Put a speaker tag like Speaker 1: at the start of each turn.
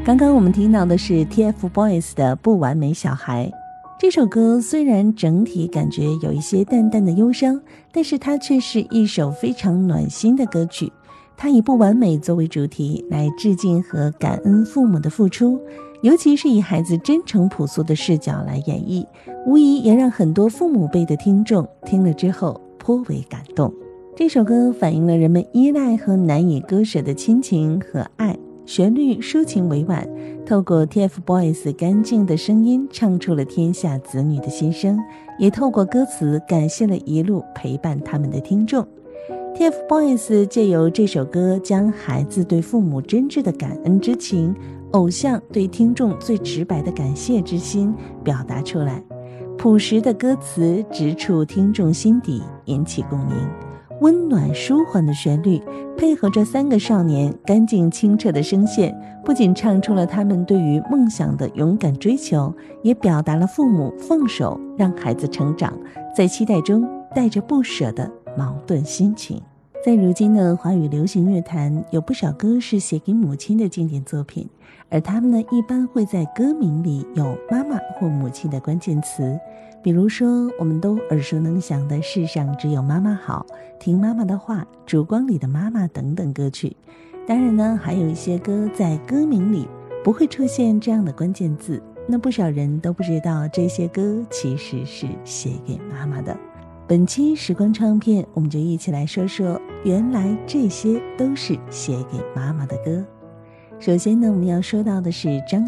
Speaker 1: 刚刚我们听到的是 TFBOYS 的《不完美小孩》。这首歌虽然整体感觉有一些淡淡的忧伤，但是它却是一首非常暖心的歌曲。它以不完美作为主题，来致敬和感恩父母的付出，尤其是以孩子真诚朴素的视角来演绎，无疑也让很多父母辈的听众听了之后颇为感动。这首歌反映了人们依赖和难以割舍的亲情和爱，旋律抒情委婉，透过 TFBOYS 干净的声音唱出了天下子女的心声，也透过歌词感谢了一路陪伴他们的听众。TFBOYS 借由这首歌将孩子对父母真挚的感恩之情，偶像对听众最直白的感谢之心表达出来，朴实的歌词直触听众心底，引起共鸣。温暖舒缓的旋律配合着三个少年干净清澈的声线，不仅唱出了他们对于梦想的勇敢追求，也表达了父母放手让孩子成长，在期待中带着不舍的矛盾心情。在如今的华语流行乐坛，有不少歌是写给母亲的经典作品，而他们呢，一般会在歌名里有妈妈或母亲的关键词，比如说我们都耳熟能详的世上只有妈妈好、听妈妈的话、烛光里的妈妈等等歌曲。当然呢，还有一些歌在歌名里不会出现这样的关键字，那不少人都不知道这些歌其实是写给妈妈的。本期时光唱片，我们就一起来说说原来这些都是写给妈妈的歌。首先呢，我们要说到的是张